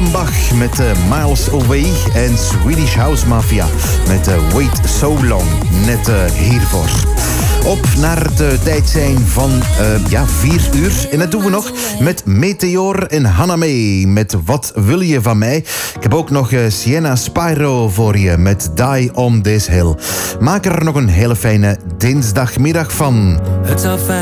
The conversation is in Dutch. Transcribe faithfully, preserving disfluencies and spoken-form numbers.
Offenbach met uh, Miles Away en Swedish House Mafia met uh, Wait So Long. Net uh, hiervoor. Op naar de tijd zijn van uh, ja, vier uur. En dat doen we nog met Meteor en Hanamee met Wat Wil Je Van Mij. Ik heb ook nog uh, Sienna Spyro voor je met Die On This Hill. Maak er nog een hele fijne dinsdagmiddag van. Het zou fijn